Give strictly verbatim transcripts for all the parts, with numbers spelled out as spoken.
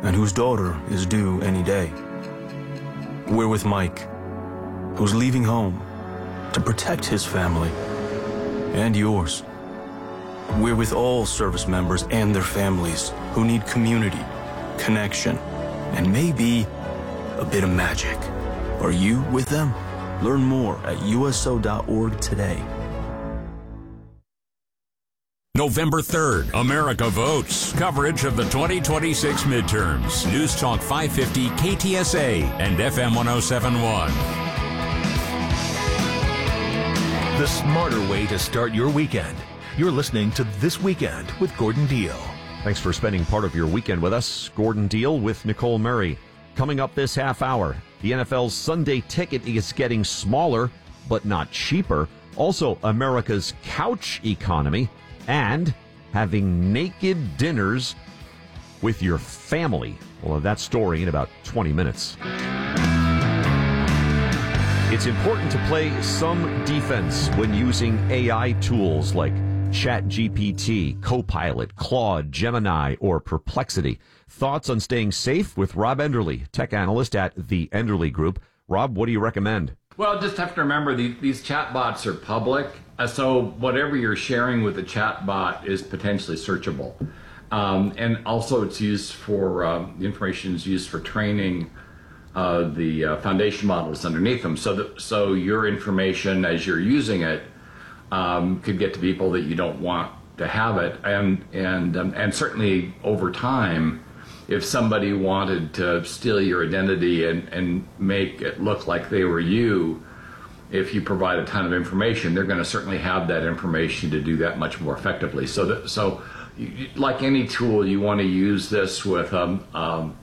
and whose daughter is due any day. We're with Mike, who's leaving home to protect his family and yours. We're with all service members and their families who need community, connection, and maybe a bit of magic. Are you with them? Learn more at U S O dot org today. November third, America Votes. Coverage of the twenty twenty-six midterms. News Talk five fifty K T S A and F M one oh seven point one. The smarter way to start your weekend. You're listening to This Weekend with Gordon Deal. Thanks for spending part of your weekend with us. Gordon Deal with Nicole Murray. Coming up this half hour, the N F L's Sunday ticket is getting smaller, but not cheaper. Also, America's couch economy and having naked dinners with your family. We'll have that story in about twenty minutes. It's important to play some defense when using A I tools like ChatGPT, Copilot, Claude, Gemini, or Perplexity. Thoughts on staying safe with Rob Enderle, tech analyst at the Enderle Group. Rob, what do you recommend? Well, just have to remember these, these chatbots are public, uh, so whatever you're sharing with the chatbot is potentially searchable. Um, and also it's used for, um, the information is used for training uh, the uh, foundation models underneath them. So, that, so your information as you're using it um, could get to people that you don't want to have it. And, and, um, and certainly over time, if somebody wanted to steal your identity and, and make it look like they were you, if you provide a ton of information, they're going to certainly have that information to do that much more effectively. So, that, so you, like any tool, you want to use this with um, um,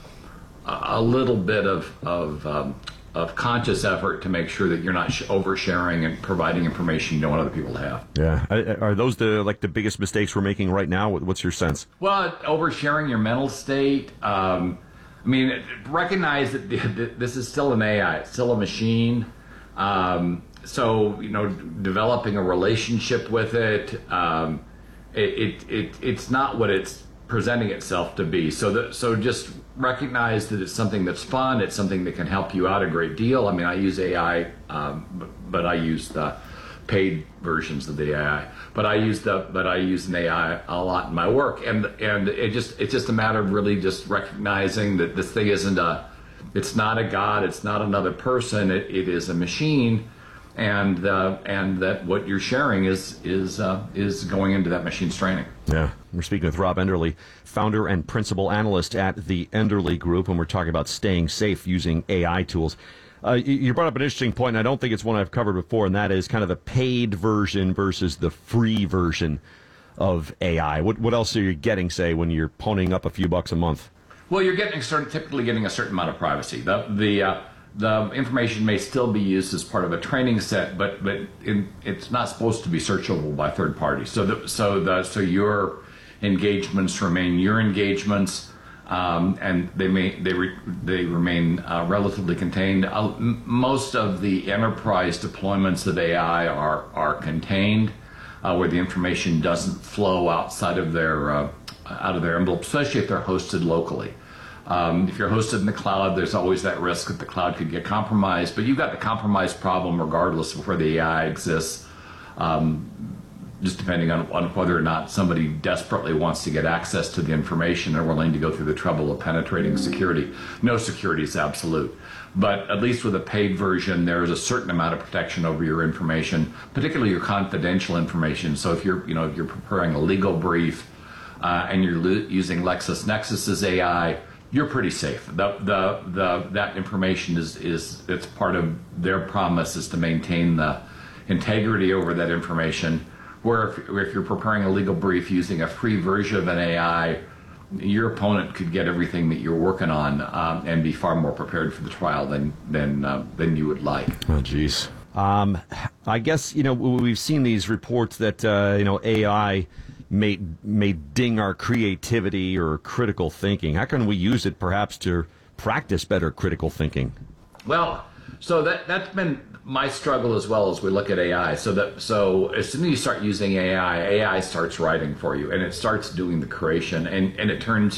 a little bit of of, um, of conscious effort to make sure that you're not sh- oversharing and providing information you don't want other people to have. Yeah, are those the like the biggest mistakes we're making right now? What's your sense? Well, oversharing your mental state. Um, I mean, recognize that this is still an A I, it's still a machine. Um, so you know, developing a relationship with it, um, it, it, it it's not what it's presenting itself to be. So that so just recognize that it's something that's fun. It's something that can help you out a great deal. I mean, I use A I, um, but, but I use the paid versions of the A I. But I use the but I use an A I a lot in my work, and and it just it's just a matter of really just recognizing that this thing isn't a, it's not a god, it's not another person. It, it is a machine, and uh, and that what you're sharing is is uh, is going into that machine's training. Yeah, we're speaking with Rob Enderle, founder and principal analyst at the Enderle Group, and we're talking about staying safe using A I tools. Uh, you brought up an interesting point, and I don't think it's one I've covered before, and that is kind of the paid version versus the free version of A I. What what else are you getting, say, when you're ponying up a few bucks a month? Well, you're getting certain, typically getting a certain amount of privacy. The the uh, the information may still be used as part of a training set, but but in, it's not supposed to be searchable by third parties. So the, so the so your engagements remain your engagements. Um, and they may they re, they remain uh, relatively contained. Uh, m- most of the enterprise deployments of A I are are contained, uh, where the information doesn't flow outside of their uh, out of their envelope, especially if they're hosted locally. Um, if you're hosted in the cloud, there's always that risk that the cloud could get compromised. But you've got the compromise problem regardless of where the A I exists. Um, just depending on, on whether or not somebody desperately wants to get access to the information and are willing to go through the trouble of penetrating security. No security is absolute. But at least with a paid version, there is a certain amount of protection over your information, particularly your confidential information. So if you're, you know, if you're preparing a legal brief uh, and you're lo- using LexisNexis's A I, you're pretty safe. The, the, the, that information is, is it's part of their promise is to maintain the integrity over that information. Where if, if you're preparing a legal brief using a free version of an A I, your opponent could get everything that you're working on um, and be far more prepared for the trial than than uh, than you would like. Oh, geez. Um, I guess you know we've seen these reports that uh, you know A I may may ding our creativity or critical thinking. How can we use it perhaps to practice better critical thinking? Well, so that that's been my struggle as well as we look at A I. So that so as soon as you start using A I, A I starts writing for you, and it starts doing the creation, and, and it turns